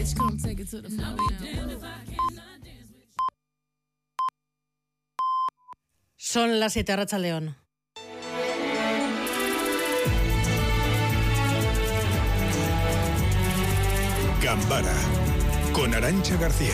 Son las 7, Arratsaldeon. Gambara, con Arantxa García.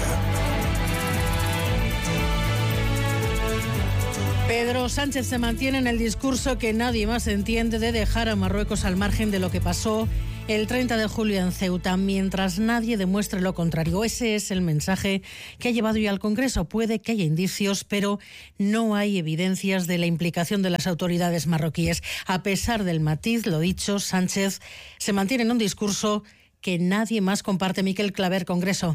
Pedro Sánchez se mantiene en el discurso que nadie más entiende de dejar a Marruecos al margen de lo que pasó el 30 de julio en Ceuta, mientras nadie demuestre lo contrario. Ese es el mensaje que ha llevado ya al Congreso. Puede que haya indicios, pero no hay evidencias de la implicación de las autoridades marroquíes. A pesar del matiz, lo dicho, Sánchez se mantiene en un discurso que nadie más comparte. Miquel Claver, Congreso.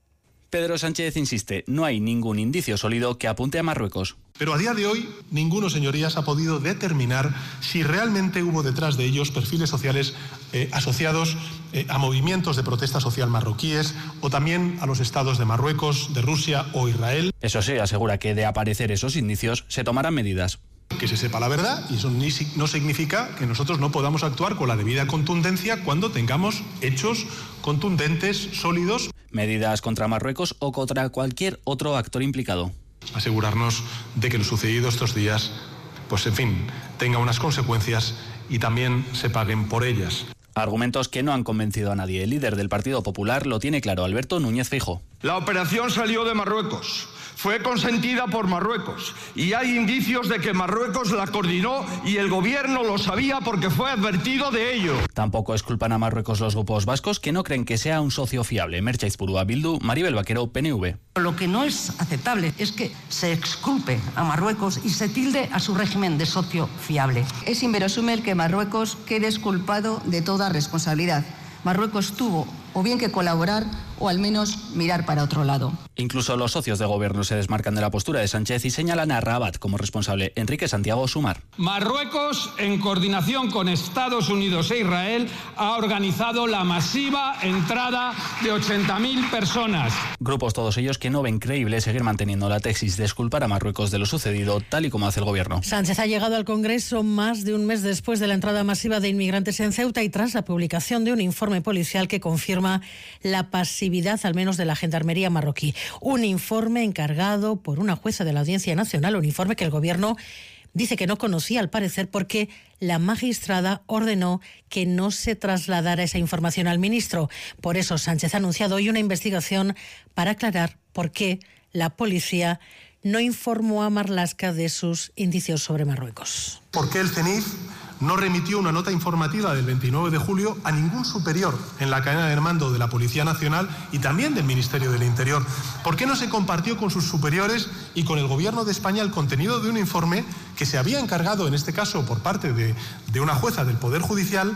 Pedro Sánchez insiste, no hay ningún indicio sólido que apunte a Marruecos. Pero a día de hoy, ninguno, señorías, ha podido determinar si realmente hubo detrás de ellos perfiles sociales asociados a movimientos de protesta social marroquíes o también a los estados de Marruecos, de Rusia o Israel. Eso sí, asegura que de aparecer esos indicios se tomarán medidas. Que se sepa la verdad, y eso no significa que nosotros no podamos actuar con la debida contundencia cuando tengamos hechos contundentes, sólidos. Medidas contra Marruecos o contra cualquier otro actor implicado. Asegurarnos de que lo sucedido estos días, pues en fin, tenga unas consecuencias y también se paguen por ellas. Argumentos que no han convencido a nadie. El líder del Partido Popular lo tiene claro, Alberto Núñez Feijóo. La operación salió de Marruecos. Fue consentida por Marruecos y hay indicios de que Marruecos la coordinó y el gobierno lo sabía porque fue advertido de ello. Tampoco exculpan a Marruecos los grupos vascos que no creen que sea un socio fiable. Mertxe Aizpurua, Bildu, Maribel Vaquero, PNV. Lo que no es aceptable es que se exculpe a Marruecos y se tilde a su régimen de socio fiable. Es inverosímil que Marruecos quede exculpado de toda responsabilidad. Marruecos tuvo o bien que colaborar o al menos mirar para otro lado. Incluso los socios de gobierno se desmarcan de la postura de Sánchez y señalan a Rabat como responsable. Enrique Santiago, Sumar. Marruecos, en coordinación con Estados Unidos e Israel, ha organizado la masiva entrada de 80.000 personas. Grupos todos ellos que no ven creíble seguir manteniendo la tesis de exculpar a Marruecos de lo sucedido, tal y como hace el gobierno. Sánchez ha llegado al Congreso más de un mes después de la entrada masiva de inmigrantes en Ceuta y tras la publicación de un informe policial que confirma la pasividad, al menos de la gendarmería marroquí. Un informe encargado por una jueza de la Audiencia Nacional, un informe que el gobierno dice que no conocía al parecer porque la magistrada ordenó que no se trasladara esa información al ministro. Por eso Sánchez ha anunciado hoy una investigación para aclarar por qué la policía no informó a Marlaska de sus indicios sobre Marruecos. ¿Por qué el CENIF no remitió una nota informativa del 29 de julio a ningún superior en la cadena de mando de la Policía Nacional y también del Ministerio del Interior? ¿Por qué no se compartió con sus superiores y con el Gobierno de España el contenido de un informe que se había encargado, en este caso por parte de una jueza del Poder Judicial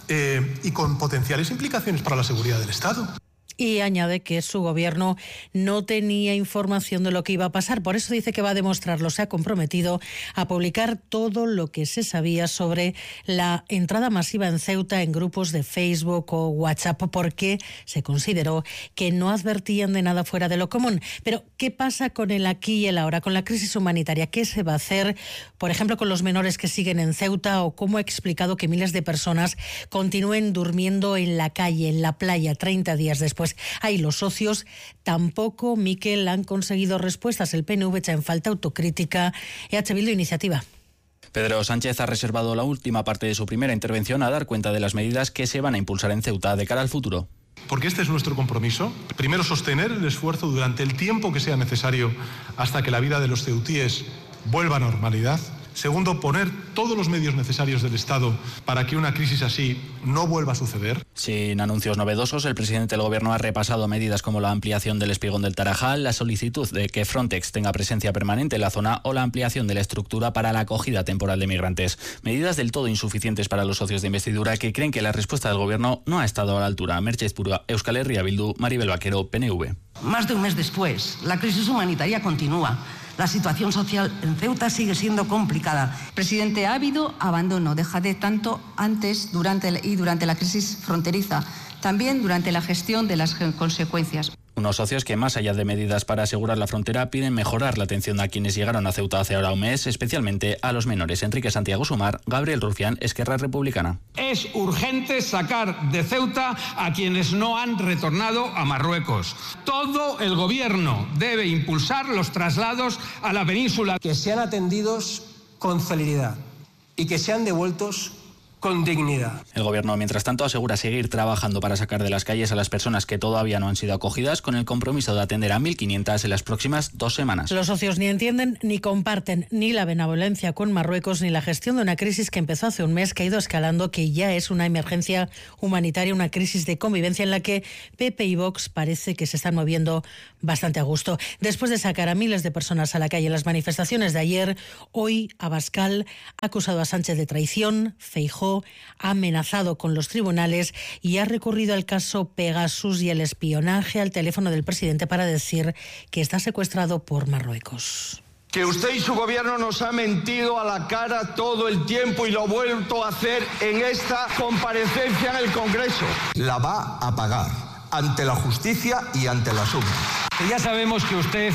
y con potenciales implicaciones para la seguridad del Estado? Y añade que su gobierno no tenía información de lo que iba a pasar. Por eso dice que va a demostrarlo. Se ha comprometido a publicar todo lo que se sabía sobre la entrada masiva en Ceuta en grupos de Facebook o WhatsApp, porque se consideró que no advertían de nada fuera de lo común. Pero, ¿qué pasa con el aquí y el ahora, con la crisis humanitaria? ¿Qué se va a hacer, por ejemplo, con los menores que siguen en Ceuta? ¿O cómo ha explicado que miles de personas continúen durmiendo en la calle, en la playa, 30 días después? Ahí los socios tampoco, Miquel, han conseguido respuestas. El PNV echa en falta autocrítica. EH Bildu, iniciativa. Pedro Sánchez ha reservado la última parte de su primera intervención a dar cuenta de las medidas que se van a impulsar en Ceuta de cara al futuro. Porque este es nuestro compromiso. Primero, sostener el esfuerzo durante el tiempo que sea necesario hasta que la vida de los ceutíes vuelva a normalidad. Segundo, poner todos los medios necesarios del Estado para que una crisis así no vuelva a suceder. Sin anuncios novedosos, el presidente del Gobierno ha repasado medidas como la ampliación del espigón del Tarajal, la solicitud de que Frontex tenga presencia permanente en la zona o la ampliación de la estructura para la acogida temporal de migrantes. Medidas del todo insuficientes para los socios de investidura que creen que la respuesta del Gobierno no ha estado a la altura. Mertxe Aizpurua, Euskal Herria Bildu, Maribel Vaquero, PNV. Más de un mes después, la crisis humanitaria continúa. La situación social en Ceuta sigue siendo complicada. Presidente, ha habido abandono de Jadé tanto antes, durante la crisis fronteriza, también durante la gestión de las consecuencias. Unos socios que, más allá de medidas para asegurar la frontera, piden mejorar la atención a quienes llegaron a Ceuta hace ahora un mes, especialmente a los menores. Enrique Santiago Sumar, Gabriel Rufián, Esquerra Republicana. Es urgente sacar de Ceuta a quienes no han retornado a Marruecos. Todo el gobierno debe impulsar los traslados a la península. Que sean atendidos con celeridad y que sean devueltos con dignidad. El gobierno, mientras tanto, asegura seguir trabajando para sacar de las calles a las personas que todavía no han sido acogidas, con el compromiso de atender a 1.500 en las próximas 2 semanas. Los socios ni entienden ni comparten ni la benevolencia con Marruecos ni la gestión de una crisis que empezó hace un mes, que ha ido escalando, que ya es una emergencia humanitaria, una crisis de convivencia en la que PP y Vox parece que se están moviendo bastante a gusto. Después de sacar a miles de personas a la calle en las manifestaciones de ayer, hoy Abascal ha acusado a Sánchez de traición. Feijóo ha amenazado con los tribunales y ha recurrido al caso Pegasus y el espionaje al teléfono del presidente para decir que está secuestrado por Marruecos. Que usted y su gobierno nos ha mentido a la cara todo el tiempo y lo ha vuelto a hacer en esta comparecencia en el Congreso. La va a pagar ante la justicia y ante la suma. Ya sabemos que usted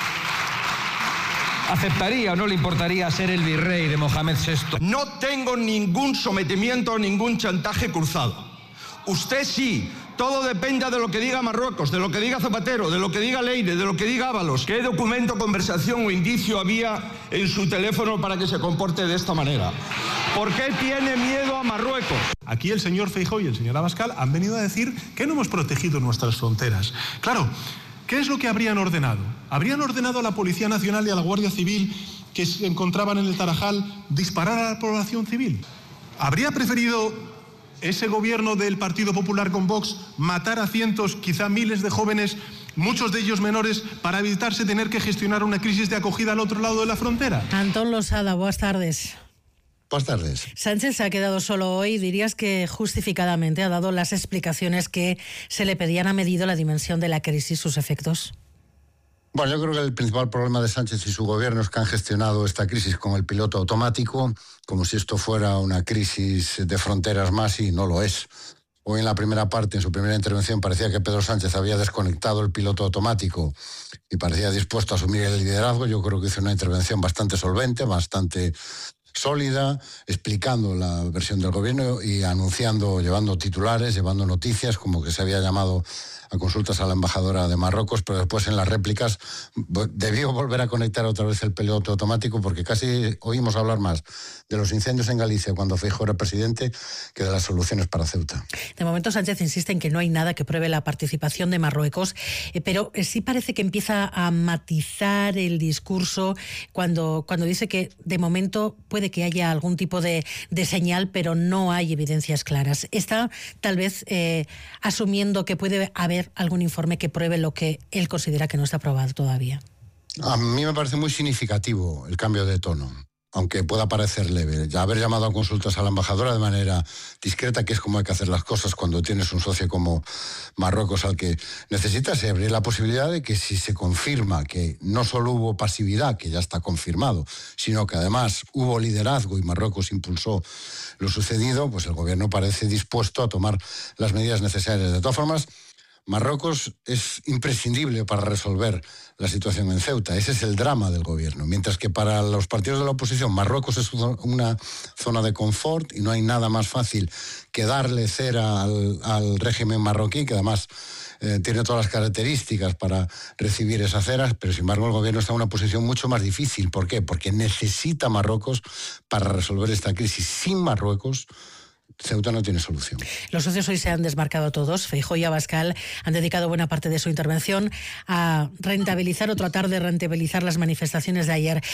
¿aceptaría o no le importaría ser el virrey de Mohamed VI? No tengo ningún sometimiento o ningún chantaje cruzado. Usted sí. Todo depende de lo que diga Marruecos, de lo que diga Zapatero, de lo que diga Leire, de lo que diga Ábalos. ¿Qué documento, conversación o indicio había en su teléfono para que se comporte de esta manera? ¿Por qué tiene miedo a Marruecos? Aquí el señor Feijóo y el señor Abascal han venido a decir que no hemos protegido nuestras fronteras. Claro, ¿qué es lo que habrían ordenado? Habrían ordenado a la Policía Nacional y a la Guardia Civil que se encontraban en el Tarajal disparar a la población civil. ¿Habría preferido ese gobierno del Partido Popular con Vox matar a cientos, quizá miles de jóvenes, muchos de ellos menores, para evitarse tener que gestionar una crisis de acogida al otro lado de la frontera? Antón Losada, buenas tardes. Buenas tardes. Sánchez se ha quedado solo hoy. Dirías que justificadamente ha dado las explicaciones que se le pedían, ha medido la dimensión de la crisis, sus efectos. Bueno, yo creo que el principal problema de Sánchez y su gobierno es que han gestionado esta crisis con el piloto automático, como si esto fuera una crisis de fronteras más, y no lo es. Hoy en la primera parte, en su primera intervención, parecía que Pedro Sánchez había desconectado el piloto automático y parecía dispuesto a asumir el liderazgo. Yo creo que hizo una intervención bastante solvente, bastante sólida, explicando la versión del gobierno y anunciando, llevando titulares, llevando noticias, como que se había llamado a consultas a la embajadora de Marruecos, pero después en las réplicas debió volver a conectar otra vez el piloto automático, porque casi oímos hablar más de los incendios en Galicia cuando Feijóo era presidente que de las soluciones para Ceuta. De momento Sánchez insiste en que no hay nada que pruebe la participación de Marruecos, pero sí parece que empieza a matizar el discurso cuando dice que de momento puede que haya algún tipo de señal, pero no hay evidencias claras. Está tal vez asumiendo que puede haber algún informe que pruebe lo que él considera que no está probado todavía. A mí me parece muy significativo el cambio de tono, aunque pueda parecer leve. Ya haber llamado a consultas a la embajadora de manera discreta, que es como hay que hacer las cosas cuando tienes un socio como Marruecos al que necesitas, se abrir la posibilidad de que, si se confirma que no solo hubo pasividad, que ya está confirmado, sino que además hubo liderazgo y Marruecos impulsó lo sucedido, pues el gobierno parece dispuesto a tomar las medidas necesarias. De todas formas, Marruecos es imprescindible para resolver la situación en Ceuta. Ese es el drama del gobierno. Mientras que para los partidos de la oposición Marruecos es una zona de confort y no hay nada más fácil que darle cera al régimen marroquí, que además tiene todas las características para recibir esa cera, pero sin embargo el gobierno está en una posición mucho más difícil. ¿Por qué? Porque necesita Marruecos para resolver esta crisis. Sin Marruecos, Ceuta no tiene solución. Los socios hoy se han desmarcado todos. Feijóo y Abascal han dedicado buena parte de su intervención a rentabilizar o tratar de rentabilizar las manifestaciones de ayer.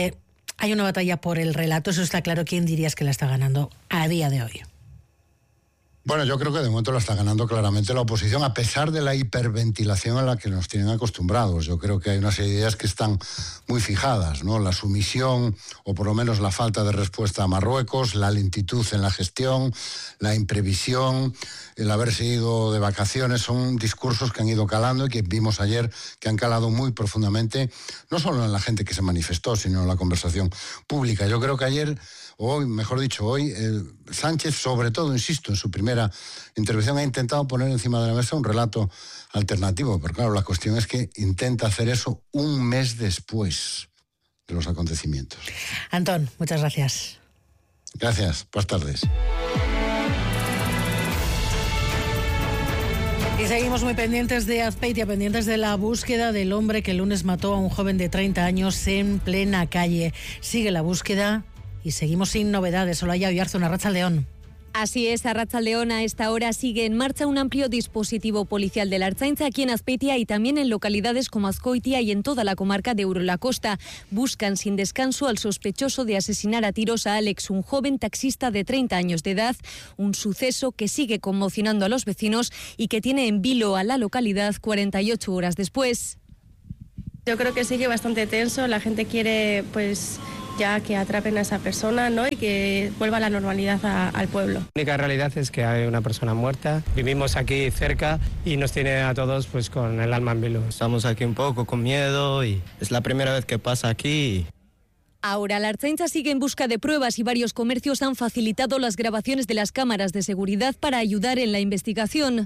Hay una batalla por el relato, eso está claro. ¿Quién dirías que la está ganando a día de hoy? Bueno, yo creo que de momento la está ganando claramente la oposición, a pesar de la hiperventilación a la que nos tienen acostumbrados. Yo creo que hay una serie de ideas que están muy fijadas, ¿no? La sumisión, o por lo menos la falta de respuesta a Marruecos, la lentitud en la gestión, la imprevisión, el haberse ido de vacaciones, son discursos que han ido calando y que vimos ayer que han calado muy profundamente, no solo en la gente que se manifestó, sino en la conversación pública. Yo creo que ayer, hoy, mejor dicho, hoy, Sánchez, sobre todo, insisto, en su primera primera intervención, ha intentado poner encima de la mesa un relato alternativo, pero claro, la cuestión es que intenta hacer eso un mes después de los acontecimientos. Antón, muchas gracias. Gracias, buenas tardes. Y seguimos muy pendientes de Azpeitia, pendientes de la búsqueda del hombre que el lunes mató a un joven de 30 años en plena calle. Sigue la búsqueda y seguimos sin novedades. Olaya Oyarzun, Arratsaldeon. Así es, Arratsaldeon, a esta hora sigue en marcha un amplio dispositivo policial de la Ertzaintza aquí en Azpeitia y también en localidades como Azkoitia y en toda la comarca de Urola-Kosta. Buscan sin descanso al sospechoso de asesinar a tiros a Alex, un joven taxista de 30 años de edad, un suceso que sigue conmocionando a los vecinos y que tiene en vilo a la localidad 48 horas después. Yo creo que sigue bastante tenso, la gente quiere pues ya que atrapen a esa persona, ¿no? Y que vuelva la normalidad al pueblo. La única realidad es que hay una persona muerta. Vivimos aquí cerca y nos tiene a todos pues con el alma en vilo. Estamos aquí un poco con miedo y es la primera vez que pasa aquí. Ahora la Ertzaintza sigue en busca de pruebas y varios comercios han facilitado las grabaciones de las cámaras de seguridad para ayudar en la investigación.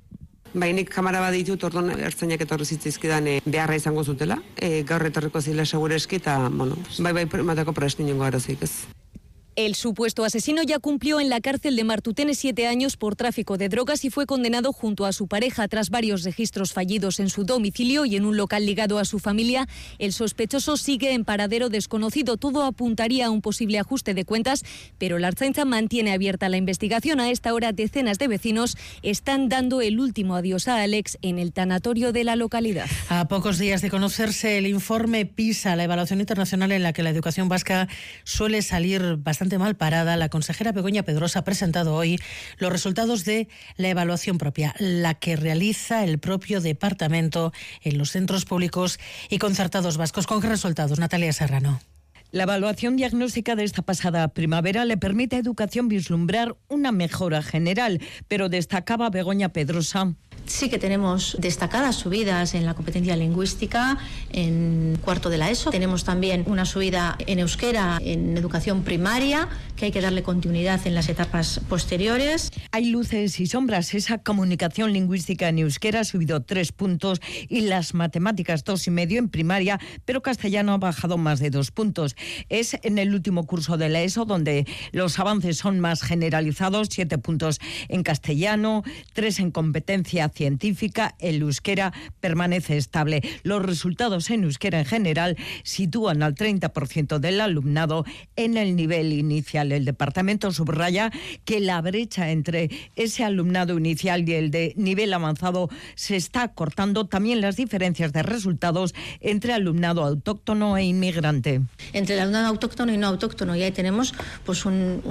Bainik kamara bat ditut, orduan ertzainak etorri zitzaizkidan beharra izango zutela. Gaur etorriko zila segureski eta, bai matako prest ningo arazoik ez. El supuesto asesino ya cumplió en la cárcel de Martutene 7 años por tráfico de drogas y fue condenado junto a su pareja tras varios registros fallidos en su domicilio y en un local ligado a su familia. El sospechoso sigue en paradero desconocido. Todo apuntaría a un posible ajuste de cuentas, pero la Ertzaintza mantiene abierta la investigación. A esta hora, decenas de vecinos están dando el último adiós a Alex en el tanatorio de la localidad. A pocos días de conocerse el informe PISA, la evaluación internacional en la que la educación vasca suele salir bastante mal parada, la consejera Begoña Pedrosa ha presentado hoy los resultados de la evaluación propia, la que realiza el propio departamento en los centros públicos y concertados vascos. ¿Con qué resultados, Natalia Serrano? La evaluación diagnóstica de esta pasada primavera le permite a Educación vislumbrar una mejora general, pero destacaba Begoña Pedrosa. Sí que tenemos destacadas subidas en la competencia lingüística en cuarto de la ESO. Tenemos también una subida en euskera en educación primaria, que hay que darle continuidad en las etapas posteriores. Hay luces y sombras. Esa comunicación lingüística en euskera ha subido 3 puntos y las matemáticas 2,5 en primaria, pero castellano ha bajado más de 2 puntos. Es en el último curso de la ESO donde los avances son más generalizados, 7 puntos en castellano, 3 en competencia científica, el euskera permanece estable. Los resultados en euskera en general sitúan al 30% del alumnado en el nivel inicial. El departamento subraya que la brecha entre ese alumnado inicial y el de nivel avanzado se está cortando. También las diferencias de resultados entre alumnado autóctono e inmigrante. Entre el alumnado autóctono y no autóctono, y ahí tenemos pues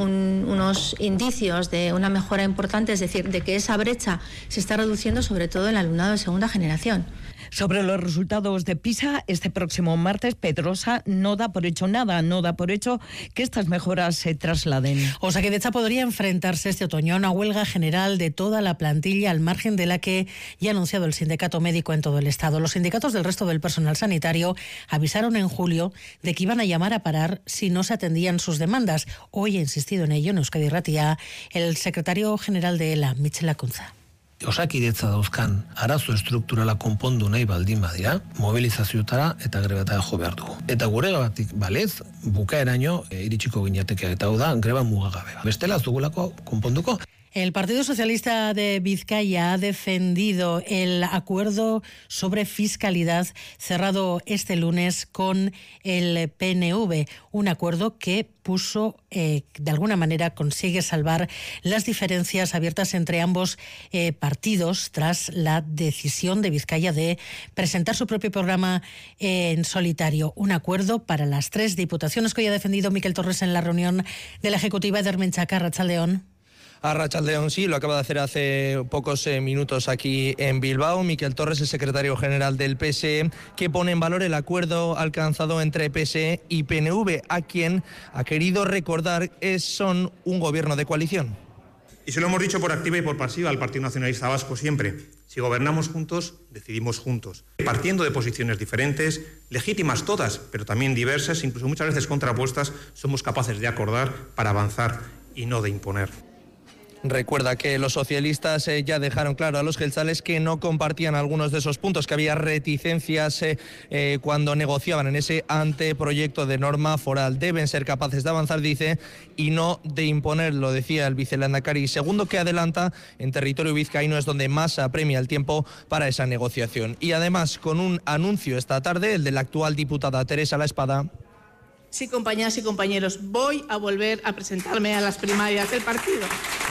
unos indicios de una mejora importante, es decir, de que esa brecha se está reduciendo sobre todo en el alumnado de segunda generación. Sobre los resultados de PISA, este próximo martes, Pedrosa no da por hecho nada, no da por hecho que estas mejoras se trasladen. Osakidetza podría enfrentarse este otoño a una huelga general de toda la plantilla, al margen de la que ya ha anunciado el sindicato médico en todo el Estado. Los sindicatos del resto del personal sanitario avisaron en julio de que iban a llamar a parar si no se atendían sus demandas. Hoy ha insistido en ello en Euskadi Irratia el secretario general de ELA, Michel Lacunza. Osakidetza dauzkan arazo estrukturala konpondu nahi baldin badira, mobilizazioetara eta grebatara jo behar dugu. Eta guregatik balez, bukaeraino iritsiko ginateke, eta hau da greba mugagabe. Bestela ez dugulako konponduko. El Partido Socialista de Vizcaya ha defendido el acuerdo sobre fiscalidad cerrado este lunes con el PNV, un acuerdo que puso, de alguna manera consigue salvar las diferencias abiertas entre ambos partidos tras la decisión de Vizcaya de presentar su propio programa en solitario. Un acuerdo para las 3 diputaciones que hoy ha defendido Miquel Torres en la reunión de la Ejecutiva de Hermenchaca. Arratsaldeon. Arratsaldeon, sí, lo acaba de hacer hace pocos minutos aquí en Bilbao. Miquel Torres, el secretario general del PSE, que pone en valor el acuerdo alcanzado entre PSE y PNV, a quien ha querido recordar son un gobierno de coalición. Y se lo hemos dicho por activa y por pasiva al Partido Nacionalista Vasco siempre. Si gobernamos juntos, decidimos juntos. Partiendo de posiciones diferentes, legítimas todas, pero también diversas, incluso muchas veces contrapuestas, somos capaces de acordar para avanzar y no de imponer. Recuerda que los socialistas ya dejaron claro a los jeltzales que no compartían algunos de esos puntos, que había reticencias cuando negociaban en ese anteproyecto de norma foral. Deben ser capaces de avanzar, dice, y no de imponer, lo decía el vicelehendakari. Segundo que adelanta, en territorio vizcaíno es donde más apremia el tiempo para esa negociación. Y además, con un anuncio esta tarde, el de la actual diputada Teresa La Espada. Sí, compañeras y compañeros, voy a volver a presentarme a las primarias del partido.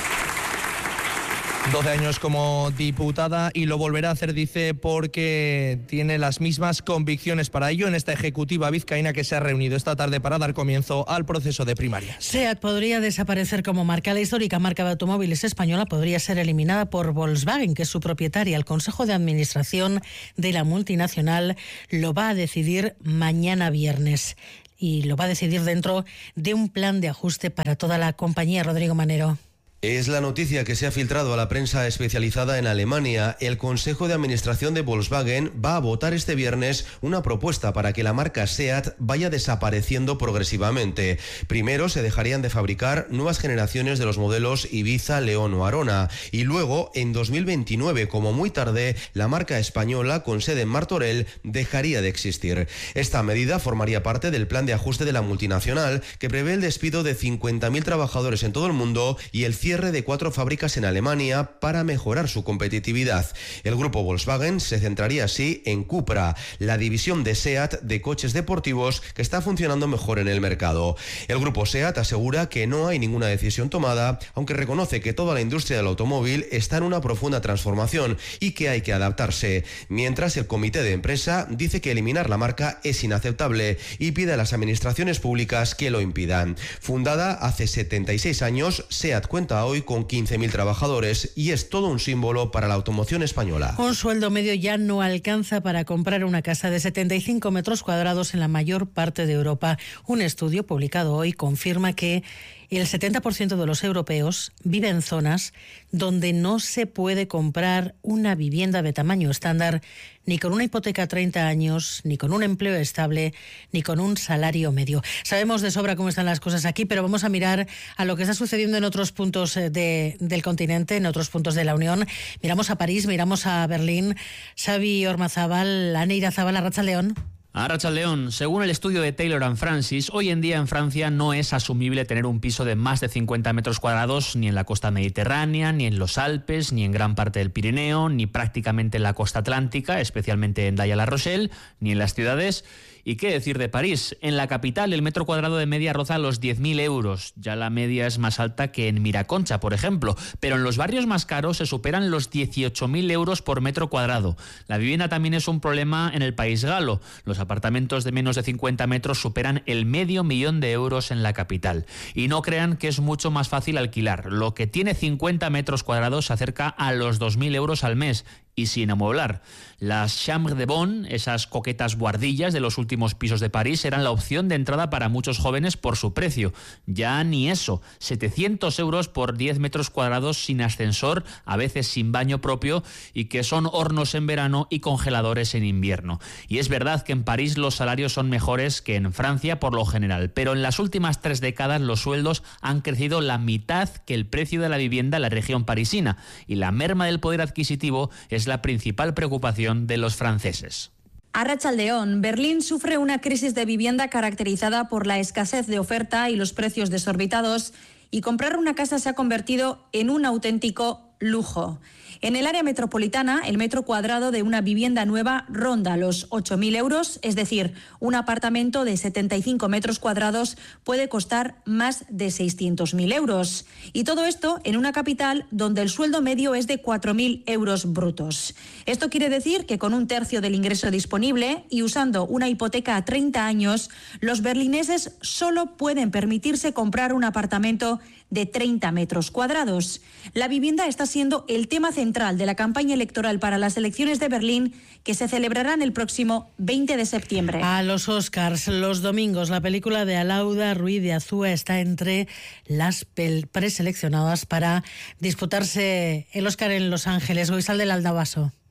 12 años como diputada y lo volverá a hacer, dice, porque tiene las mismas convicciones para ello en esta ejecutiva vizcaína que se ha reunido esta tarde para dar comienzo al proceso de primarias. SEAT podría desaparecer como marca. La histórica marca de automóviles española podría ser eliminada por Volkswagen, que es su propietaria. El Consejo de Administración de la multinacional lo va a decidir mañana viernes. Y lo va a decidir dentro de un plan de ajuste para toda la compañía. Rodrigo Manero. Es la noticia que se ha filtrado a la prensa especializada en Alemania. El Consejo de Administración de Volkswagen va a votar este viernes una propuesta para que la marca SEAT vaya desapareciendo progresivamente. Primero se dejarían de fabricar nuevas generaciones de los modelos Ibiza, León o Arona. Y luego, en 2029, como muy tarde, la marca española, con sede en Martorell, dejaría de existir. Esta medida formaría parte del plan de ajuste de la multinacional, que prevé el despido de 50.000 trabajadores en todo el mundo y el cierre de 4 fábricas en Alemania para mejorar su competitividad. El grupo Volkswagen se centraría así en Cupra, la división de SEAT de coches deportivos que está funcionando mejor en el mercado. El grupo SEAT asegura que no hay ninguna decisión tomada, aunque reconoce que toda la industria del automóvil está en una profunda transformación y que hay que adaptarse. Mientras, el comité de empresa dice que eliminar la marca es inaceptable y pide a las administraciones públicas que lo impidan. Fundada hace 76 años, SEAT cuenta hoy con 15.000 trabajadores y es todo un símbolo para la automoción española. Un sueldo medio ya no alcanza para comprar una casa de 75 metros cuadrados en la mayor parte de Europa. Un estudio publicado hoy confirma que el 70% de los europeos vive en zonas donde no se puede comprar una vivienda de tamaño estándar, ni con una hipoteca a 30 años, ni con un empleo estable, ni con un salario medio. Sabemos de sobra cómo están las cosas aquí, pero vamos a mirar a lo que está sucediendo en otros puntos del continente, en otros puntos de la Unión. Miramos a París, miramos a Berlín. Xavi Ormazábal, Aneira Zabala, Arratsaldeon. Arratsaldeon, según el estudio de Taylor & Francis, hoy en día en Francia no es asumible tener un piso de más de 50 metros cuadrados ni en la costa mediterránea, ni en los Alpes, ni en gran parte del Pirineo, ni prácticamente en la costa atlántica, especialmente en Daya-La Rochelle, ni en las ciudades. ¿Y qué decir de París? En la capital el metro cuadrado de media roza los 10.000 euros. Ya la media es más alta que en Miraconcha, por ejemplo. Pero en los barrios más caros se superan los 18.000 euros por metro cuadrado. La vivienda también es un problema en el país galo. Los apartamentos de menos de 50 metros superan el $500.000 de euros en la capital. Y no crean que es mucho más fácil alquilar. Lo que tiene 50 metros cuadrados se acerca a los 2.000 euros al mes. Y sin amueblar. Las chambres de bonne, esas coquetas buhardillas de los últimos pisos de París, eran la opción de entrada para muchos jóvenes por su precio. Ya ni eso, 700 euros por 10 metros cuadrados sin ascensor, a veces sin baño propio, y que son hornos en verano y congeladores en invierno. Y es verdad que en París los salarios son mejores que en Francia por lo general, pero en las últimas 3 décadas los sueldos han crecido la mitad que el precio de la vivienda en la región parisina, y la merma del poder adquisitivo es la principal preocupación de los franceses. Arratsaldeon, Berlín sufre una crisis de vivienda caracterizada por la escasez de oferta y los precios desorbitados, y comprar una casa se ha convertido en un auténtico lujo. En el área metropolitana, el metro cuadrado de una vivienda nueva ronda los 8.000 euros, es decir, un apartamento de 75 metros cuadrados puede costar más de 600.000 euros. Y todo esto en una capital donde el sueldo medio es de 4.000 euros brutos. Esto quiere decir que con un tercio del ingreso disponible y usando una hipoteca a 30 años, los berlineses solo pueden permitirse comprar un apartamento de 30 metros cuadrados. La vivienda está siendo el tema central de la campaña electoral para las elecciones de Berlín, que se celebrarán el próximo 20 de septiembre. A los Oscars, los domingos, la película de Alauda Ruiz de Azúa está entre las preseleccionadas para disputarse el Oscar en Los Ángeles. Goizalde del Aldabaso.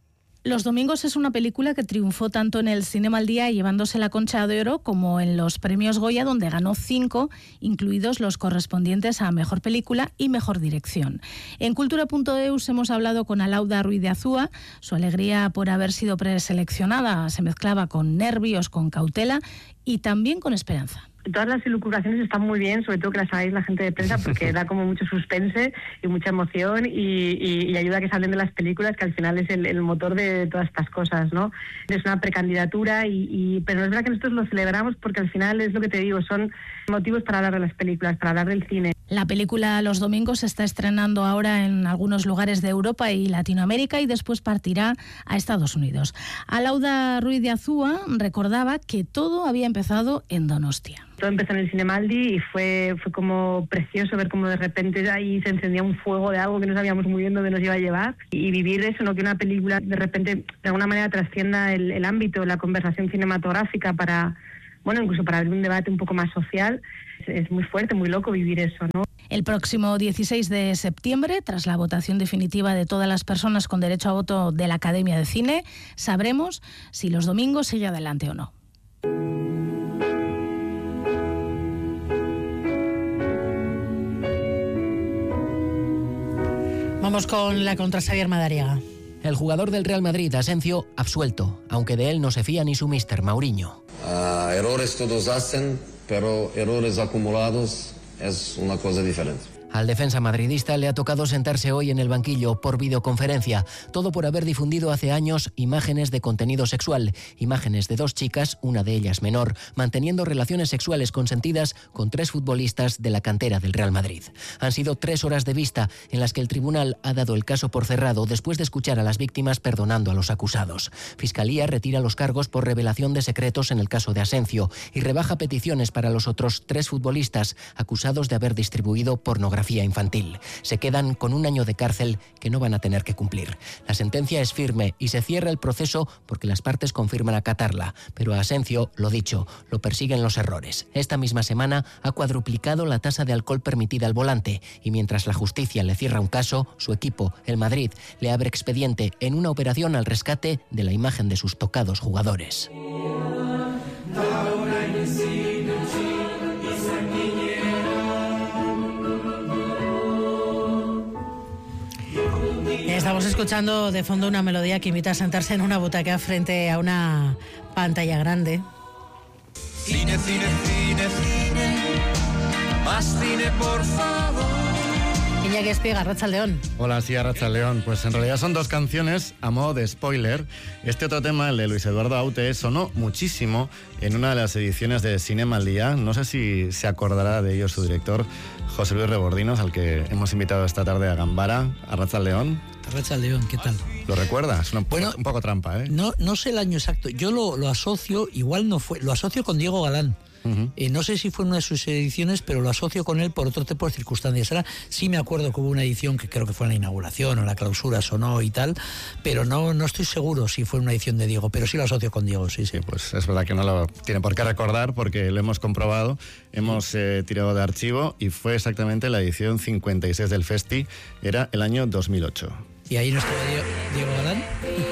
Los domingos es una película que triunfó tanto en el Cinema al Día llevándose la Concha de Oro como en los premios Goya, donde ganó 5, incluidos los correspondientes a Mejor Película y Mejor Dirección. En Cultura.eus hemos hablado con Alauda Ruiz de Azúa. Su alegría por haber sido preseleccionada se mezclaba con nervios, con cautela y también con esperanza. Todas las elucubraciones están muy bien, sobre todo que las hagáis la gente de prensa, porque da como mucho suspense y mucha emoción y ayuda a que salen de las películas, que al final es el motor de todas estas cosas, ¿no? Es una precandidatura, pero es verdad que nosotros lo celebramos porque al final es lo que te digo, son motivos para hablar de las películas, para hablar del cine. La película Los Domingos se está estrenando ahora en algunos lugares de Europa y Latinoamérica y después partirá a Estados Unidos. Alauda Ruiz de Azúa recordaba que todo había empezado en Donostia. Todo empezó en el Cinemaldi y fue como precioso ver cómo de repente ahí se encendía un fuego de algo que no sabíamos muy bien dónde nos iba a llevar, y vivir eso, ¿no? Que una película de repente de alguna manera trascienda el ámbito, la conversación cinematográfica para, bueno, incluso para abrir un debate un poco más social. Es muy fuerte, muy loco vivir eso, ¿no? El próximo 16 de septiembre, tras la votación definitiva de todas las personas con derecho a voto de la Academia de Cine, sabremos si Los Domingos sigue adelante o no. Vamos con la contra Xavier Madariaga. El jugador del Real Madrid, Asensio, absuelto, aunque de él no se fía ni su míster, Mauriño. Errores todos hacen, pero errores acumulados es una cosa diferente. Al defensa madridista le ha tocado sentarse hoy en el banquillo por videoconferencia, todo por haber difundido hace años imágenes de contenido sexual, imágenes de 2 chicas, una de ellas menor, manteniendo relaciones sexuales consentidas con 3 futbolistas de la cantera del Real Madrid. Han sido 3 horas de vista en las que el tribunal ha dado el caso por cerrado después de escuchar a las víctimas perdonando a los acusados. Fiscalía retira los cargos por revelación de secretos en el caso de Asensio y rebaja peticiones para los otros 3 futbolistas acusados de haber distribuido pornografía infantil. Se quedan con 1 año de cárcel que no van a tener que cumplir. La sentencia es firme y se cierra el proceso porque las partes confirman acatarla, pero a Asensio, lo dicho, lo persiguen los errores. Esta misma semana ha cuadruplicado la tasa de alcohol permitida al volante y mientras la justicia le cierra un caso, su equipo, el Madrid, le abre expediente en una operación al rescate de la imagen de sus tocados jugadores. Estamos escuchando de fondo una melodía que invita a sentarse en una butaca frente a una pantalla grande. Cine, cine, cine, cine, más cine, por favor. Iñaki Espiga, Arratsaldeon. Hola, sí, Arratsaldeon. Pues en realidad son 2 canciones a modo de spoiler. Este otro tema, el de Luis Eduardo Aute, sonó muchísimo en una de las ediciones de Cinema al Día. No sé si se acordará de ello su director, José Luis Rebordinos, al que hemos invitado esta tarde a Gambara. Arratsaldeon. Arratsaldeon, ¿qué tal? ¿Lo recuerdas? Un poco trampa, ¿eh? No sé el año exacto. Yo lo asocio, igual no fue, lo asocio con Diego Galán. No sé si fue en una de sus ediciones, pero lo asocio con él por otro tipo de circunstancias. Ahora sí me acuerdo que hubo una edición que creo que fue en la inauguración o en la clausura, sonó y tal, pero no estoy seguro si fue una edición de Diego, pero sí lo asocio con Diego, sí. Pues es verdad que no lo tiene por qué recordar porque lo hemos comprobado, hemos tirado de archivo y fue exactamente la edición 56 del Festi, era el año 2008. ¿Y ahí no estaba Diego Galán?